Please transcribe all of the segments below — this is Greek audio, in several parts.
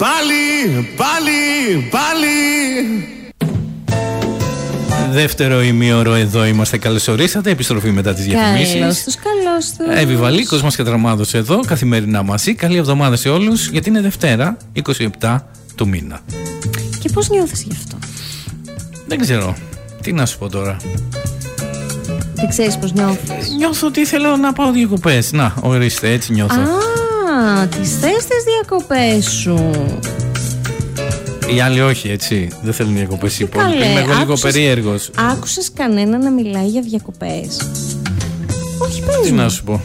πάλι. Δεύτερο ημίωρο εδώ είμαστε. Καλώς ορίσατε. Επιστροφή μετά τις διαφημίσεις. Καλώς τους. Εύη Βαλίκος μας και Τραμάδος εδώ, καθημερινά μαζί. Καλή εβδομάδα σε όλους, γιατί είναι Δευτέρα, 27 του μήνα. Και πώς νιώθεις γι' αυτό? Δεν ξέρω. Τι να σου πω τώρα. Δεν ξέρεις πώς νιώθεις? Νιώθω ότι θέλω να πάω διακοπές. Να, ορίστε, έτσι νιώθω. Α, τις θες τις διακοπές σου. Οι άλλοι όχι, έτσι. Δεν θέλουν διακοπές οι υπόλοιποι. Καλέ, Είμαι εγώ λίγο περίεργος. Άκουσες κανένα να μιλάει για διακοπές? Όχι, πες Τι μου. να σου πω.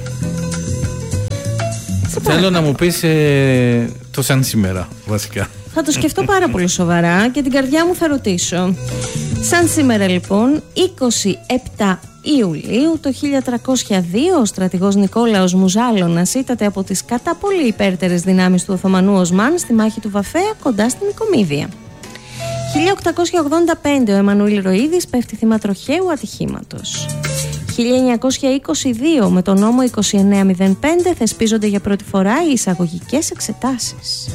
Θέλω να μου πεις το σαν σήμερα, βασικά. Θα το σκεφτώ πάρα πολύ σοβαρά και την καρδιά μου θα ρωτήσω. Σαν σήμερα λοιπόν, 27 Ιουλίου το 1302, ο στρατηγός Νικόλαος Μουζάλωνας ήτατε από τις κατά πολύ υπέρτερες δυνάμεις του Οθωμανού Οσμάν στη μάχη του Βαφέα κοντά στην Νικομίδια. 1885 ο Εμμανουήλ Ροΐδης πέφτει θύμα τροχαίου ατυχήματος. 1922 με τον νόμο 2905 θεσπίζονται για πρώτη φορά οι εισαγωγικές εξετάσεις.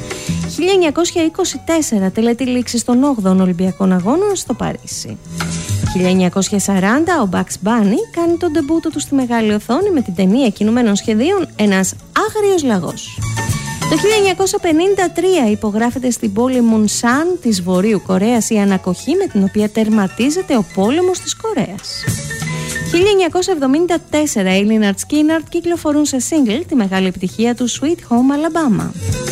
1924 τελετή λήξης των 8ων Ολυμπιακών Αγώνων στο Παρίσι. 1940 ο Bugs Bunny κάνει τον ντεμπούτο του στη μεγάλη οθόνη με την ταινία κινουμένων σχεδίων «Ένας άγριος λαγός». Το 1953 υπογράφεται στην πόλη Μουνσάν της Βορείου Κορέας η ανακοχή με την οποία τερματίζεται ο πόλεμος της Κορέας. 1974 οι Lynyrd Skynyrd κυκλοφορούν σε single τη μεγάλη επιτυχία του Sweet Home Alabama.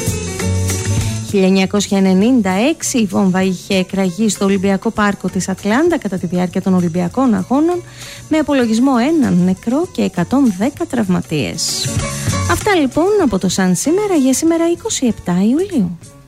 1996 η βόμβα είχε εκραγεί στο Ολυμπιακό Πάρκο της Ατλάντα κατά τη διάρκεια των Ολυμπιακών Αγώνων με απολογισμό 1 νεκρό και 110 τραυματίες. Αυτά λοιπόν από το Σαν σήμερα για σήμερα 27 Ιουλίου.